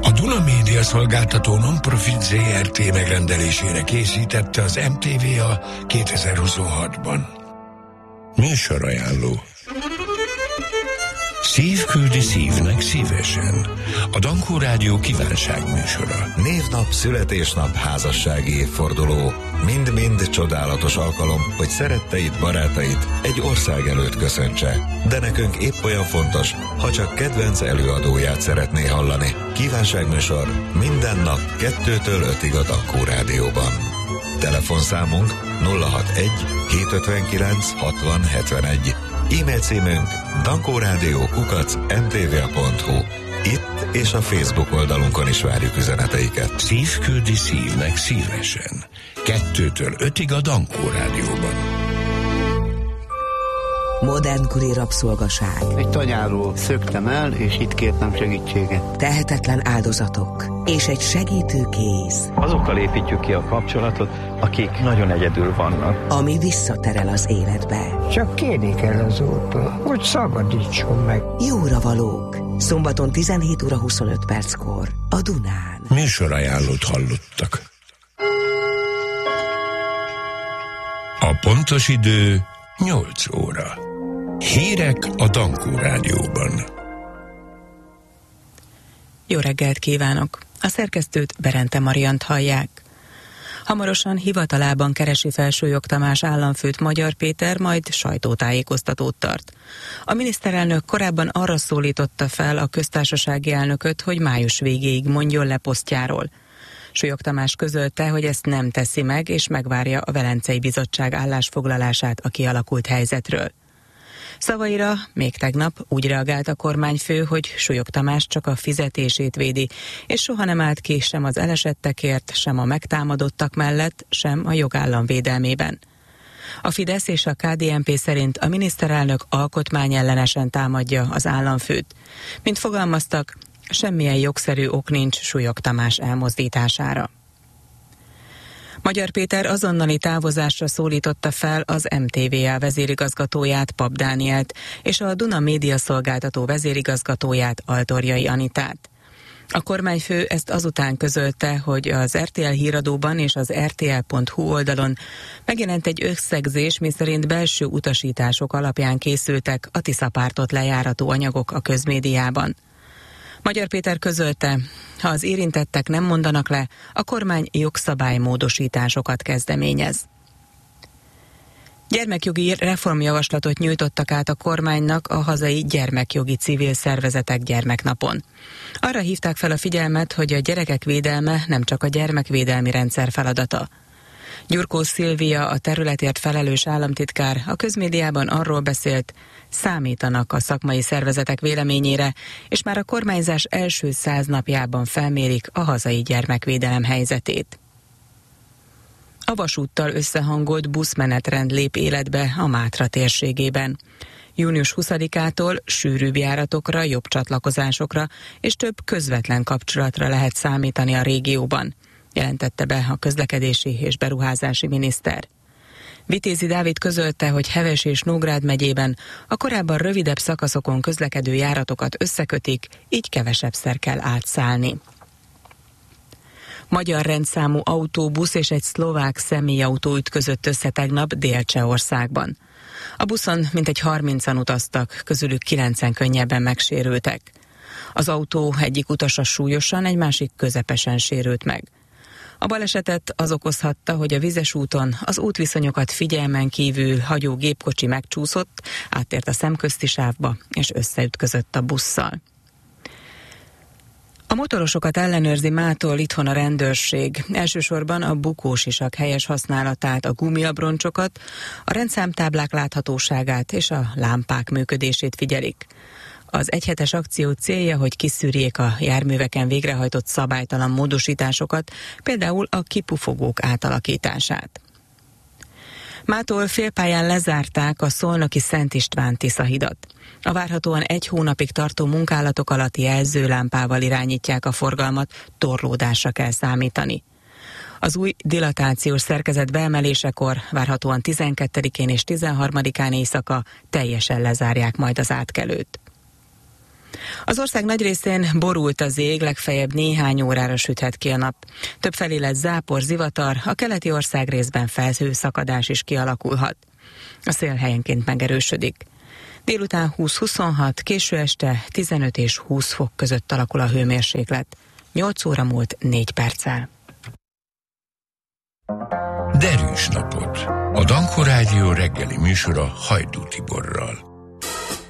A Duna Média Szolgáltató non-profit ZRT megrendelésére készítette az MTVA 2026-ban. Műsorajánló. Szív küldi szívnek szívesen. A Dankó Rádió kívánságműsora. Névnap, születésnap, házassági évforduló. Mind-mind csodálatos alkalom, hogy szeretteit, barátait egy ország előtt köszöntse. De nekünk épp olyan fontos, ha csak kedvenc előadóját szeretné hallani. Kívánságműsor minden nap 2-től 5-ig a Dankó Rádióban. Telefonszámunk 061 759 60 71. E-mail címünk dankórádió@mtva.hu. Itt és a Facebook oldalunkon is várjuk üzeneteiket. Szív küldi szívnek szívesen. 2-től 5-ig a Dankó Rádióban. Modernkori rabszolgaság. Egy tanyáról szöktem el, és itt kértem segítséget. Tehetetlen áldozatok. És egy segítő kéz. Azokkal építjük ki a kapcsolatot, akik nagyon egyedül vannak. Ami visszaterel az életbe. Csak kérni kell az Úrtól, hogy szabadítson meg. Jóra valók. Szombaton 17 óra 25 perckor. A Dunán. Műsorajánlót hallottak. A pontos idő 8 óra. Hírek a Dankó Rádióban. Jó reggelt kívánok! A szerkesztőt, Berente Mariant hallják. Hamarosan hivatalában keresi Felsőjog Tamás államfőt Magyar Péter, majd sajtótájékoztatót tart. A miniszterelnök korábban arra szólította fel a köztársasági elnököt, hogy május végéig mondjon le posztjáról. Súlyog Tamás közölte, hogy ezt nem teszi meg, és megvárja a Velencei Bizottság állásfoglalását a kialakult helyzetről. Szavaira még tegnap úgy reagált a kormányfő, hogy Súlyog Tamás csak a fizetését védi, és soha nem állt ki sem az elesettekért, sem a megtámadottak mellett, sem a jogállam védelmében. A Fidesz és a KDNP szerint a miniszterelnök alkotmányellenesen támadja az államfőt. Mint fogalmaztak, semmilyen jogszerű ok nincs Súlyog Tamás elmozdítására. Magyar Péter azonnali távozásra szólította fel az MTVA vezérigazgatóját, Pap Dánielt, és a Duna Média Szolgáltató vezérigazgatóját, Altorjai Anitát. A kormányfő ezt azután közölte, hogy az RTL híradóban és az rtl.hu oldalon megjelent egy összegzés, miszerint belső utasítások alapján készültek a Tisza-pártot lejárató anyagok a közmédiában. Magyar Péter közölte, ha az érintettek nem mondanak le, a kormány jogszabálymódosításokat kezdeményez. Gyermekjogi reformjavaslatot nyújtottak át a kormánynak a hazai gyermekjogi civil szervezetek gyermeknapon. Arra hívták fel a figyelmet, hogy a gyerekek védelme nem csak a gyermekvédelmi rendszer feladata. Gyurkó Szilvia, a területért felelős államtitkár a közmédiában arról beszélt, számítanak a szakmai szervezetek véleményére, és már a kormányzás első 100 napjában felmérik a hazai gyermekvédelem helyzetét. A vasúttal összehangolt buszmenetrend lép életbe a Mátra térségében. Június 20-ától sűrűbb járatokra, jobb csatlakozásokra és több közvetlen kapcsolatra lehet számítani a régióban, jelentette be a közlekedési és beruházási miniszter. Vitézi Dávid közölte, hogy Heves és Nógrád megyében a korábban rövidebb szakaszokon közlekedő járatokat összekötik, így kevesebbszer kell átszállni. Magyar rendszámú autóbusz és egy szlovák személyautó ütközött össze tegnap Dél-Csehországban. A buszon mintegy 30-an utaztak, közülük 9-en könnyebben megsérültek. Az autó egyik utasa súlyosan, egy másik közepesen sérült meg. A balesetet az okozhatta, hogy a vizes úton az útviszonyokat figyelmen kívül hagyó gépkocsi megcsúszott, áttért a szemközti sávba és összeütközött a busszal. A motorosokat ellenőrzi mától itthon a rendőrség. Elsősorban a bukósisak helyes használatát, a gumiabroncsokat, a rendszámtáblák láthatóságát és a lámpák működését figyelik. Az egyhetes akció célja, hogy kiszűrjék a járműveken végrehajtott szabálytalan módosításokat, például a kipufogók átalakítását. Mától félpályán lezárták a szolnoki Szent István Tisza-hidat. A várhatóan 1 hónapig tartó munkálatok alatt jelzőlámpával irányítják a forgalmat, torlódásra kell számítani. Az új dilatációs szerkezet beemelésekor várhatóan 12-én és 13-án éjszaka teljesen lezárják majd az átkelőt. Az ország nagy részén borult az ég, legfeljebb néhány órára süthet ki a nap. Többfelé lesz zápor, zivatar, a keleti ország részben felhőszakadás is kialakulhat. A szél helyenként megerősödik. Délután 20-26, késő este 15 és 20 fok között alakul a hőmérséklet. 8 óra múlt 4 perccel. Derűs napot! A Danko Rádió reggeli műsora Hajdú Tiborral.